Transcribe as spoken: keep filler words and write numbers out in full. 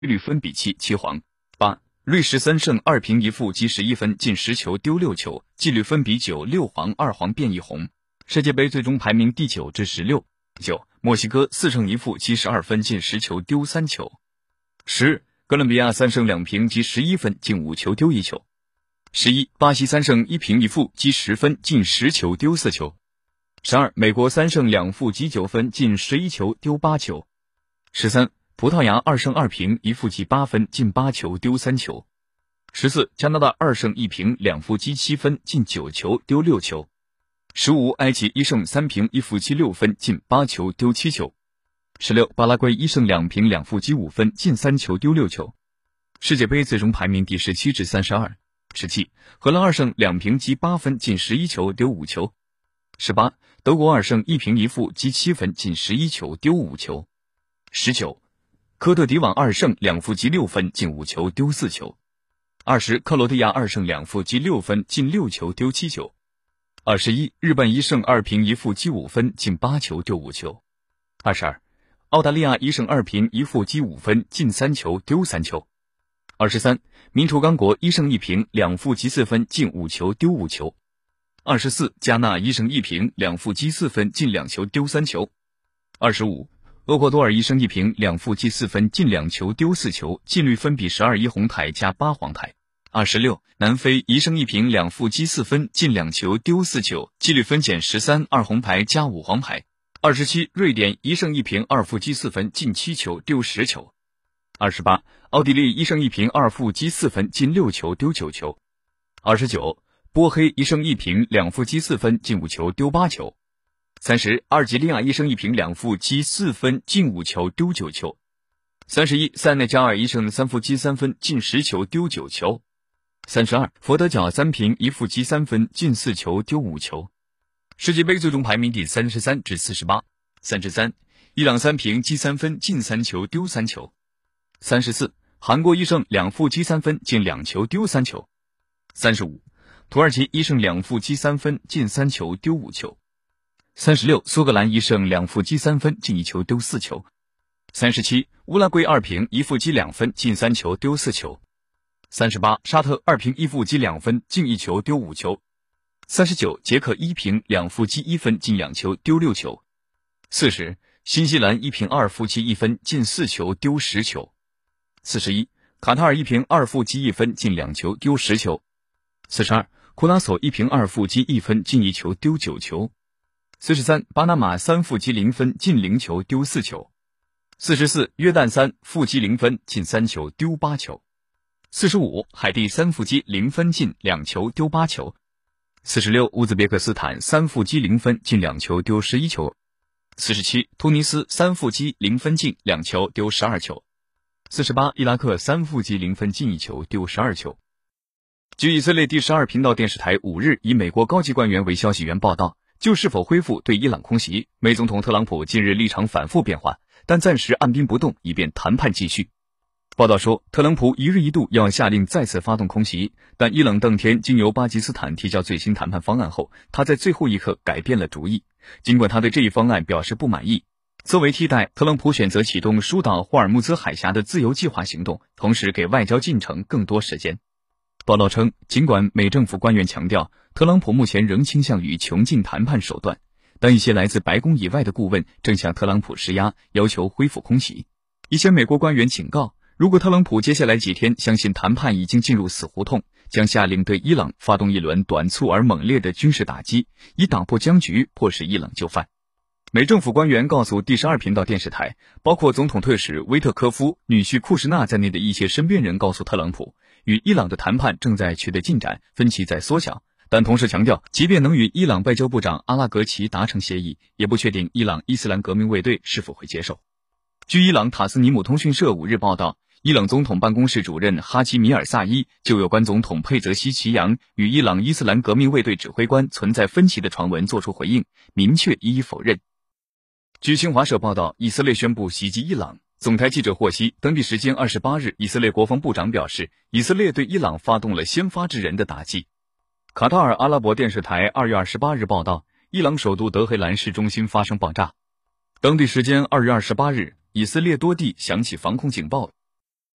率分比七七黄。八瑞士三胜二平一负积十一分，进十球丢六球，纪律分比九六黄二黄变一红。世界杯最终排名第九至十六。九墨西哥四胜一负积十二分，进十球丢三球。十哥伦比亚三胜两平积十一分，进五球丢一球。十一巴西三胜一平一负积十分，进十球丢四球。十二美国三胜两负积九分，进十一球丢八球。十三葡萄牙二胜二平一负积八分，进八球丢三球。十四加拿大二胜一平两负积七分，进九球丢六球。十五埃及一胜三平一负积六分，进八球丢七球。十六巴拉圭一胜两平两负积五分，进三球丢六球。世界杯最终排名第十七至三十二。十七荷兰二胜两平积八分，进十一球丢五球。十八德国二胜一平一负积七分，进十一球丢五球。十九科特迪瓦二胜两负积六分，进五球丢四球。二十克罗地亚二胜两负积六分，进六球丢七球。二十一日本一胜二平一负积五分，进八球丢五球。二十二澳大利亚一胜二平一负积五分，进三球丢三球。二十三民主刚果一胜一平两负积四分，进五球丢五球。二十四加纳一胜一平两负积四分，进两球丢三球。二十五厄瓜多尔一胜一平两负积四分，进两球丢四球，纪律分比十二一红牌加八黄牌。二十六南非一胜一平两负积四分，进两球丢四球，纪律分减十三二红牌加五黄牌。二十七瑞典一胜一平二负积四分，进七球丢十球。二十八奥地利一胜一平二负积四分，进六球丢九球。二十九波黑一胜一平两负积四分，进五球丢八球。三十阿尔及利亚一胜一平两负积四分，进五球丢九球。三十一塞内加尔一胜三负积三分，进十球丢九球。三十二佛得角三平一负积三分，进四球丢五球。世界杯最终排名第三十三至四十八。三十三伊朗三平积三分，进三球丢三球。三十四韩国一胜两负积三分，进两球丢三球。三十五土耳其一胜两负积三分，进三球丢五球。三十六苏格兰一胜两负积三分，进一球丢四球。三十七乌拉圭二平一负积两分，进三球丢四球。三十八沙特二平一负积两分，进一球丢五球。三十九捷克一平两负积一分，进两球丢六球。四十新西兰一平二负积一分，进四球丢十球。四十一卡塔尔一平二负积一分，进两球丢十球。四十二库拉索一平二负积一分，进一球丢九球。四十三巴拿马三负积零分，进零球丢四球。四十四约旦三负积零分，进三球丢八球。四十五海地三负积零分，进两球丢八球。四十六乌兹别克斯坦三负积零分，进两球丢十一球。四十七突尼斯三负积零分，进两球丢十二球。四十八伊拉克三负积零分，进一球丢十二球。据以色列第十二频道电视台五日以美国高级官员为消息源报道，就是否恢复对伊朗空袭，美总统特朗普近日立场反复变化，但暂时按兵不动，以便谈判继续。报道说，特朗普一日一度要下令再次发动空袭，但伊朗当天经由巴基斯坦提交最新谈判方案后，他在最后一刻改变了主意，尽管他对这一方案表示不满意。作为替代，特朗普选择启动疏导霍尔木兹海峡的自由计划行动，同时给外交进程更多时间。报道称，尽管美政府官员强调，特朗普目前仍倾向于穷尽谈判手段，但一些来自白宫以外的顾问正向特朗普施压，要求恢复空袭。一些美国官员警告，如果特朗普接下来几天相信谈判已经进入死胡同，将下令对伊朗发动一轮短促而猛烈的军事打击，以打破僵局，迫使伊朗就范。美政府官员告诉第十二频道电视台，包括总统特使威特科夫、女婿库什纳在内的一些身边人告诉特朗普，与伊朗的谈判正在取得进展，分歧在缩小，但同时强调，即便能与伊朗外交部长阿拉格齐达成协议，也不确定伊朗伊斯兰革命卫队是否会接受。据伊朗塔斯尼姆通讯社五日报道，伊朗总统办公室主任哈基米尔萨伊就有关总统佩泽西奇扬与伊朗伊斯兰革命卫队指挥官存在分歧的传闻作出回应，明确一一否认。据新华社报道，以色列宣布袭击伊朗。总台记者获悉，当地时间二十八日，以色列国防部长表示，以色列对伊朗发动了先发制人的打击。卡塔尔阿拉伯电视台二月二十八日报道，伊朗首都德黑兰市中心发生爆炸。当地时间二月二十八日，以色列多地响起防空警报，